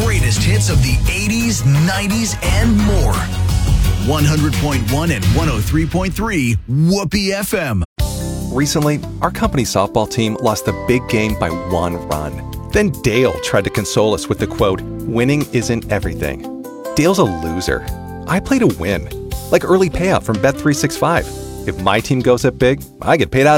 greatest hits of the 80s, 90s, and more. 100.1 and 103.3 Whoopee FM. Recently, our company softball team lost a big game by 1 run. Then Dale tried to console us with the quote, "Winning isn't everything." Dale's a loser. I play to win. Like early payout from Bet365. If my team goes up big, I get paid out